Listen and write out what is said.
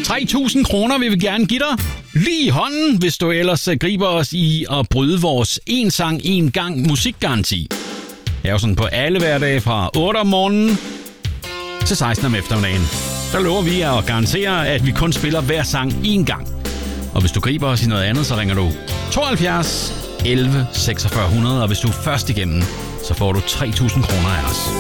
3.000 kroner vil vi gerne give dig. Lige i hånden, hvis du ellers griber os i at bryde vores en sang, en gang musikgaranti. Det er jo sådan på alle hverdage fra 8 om morgenen til 16 om eftermiddagen. Der lover vi at garantere, at vi kun spiller hver sang én gang. Og hvis du griber os i noget andet, så ringer du 72 11 4600, og hvis du er først igennem, så får du 3.000 kroner af os.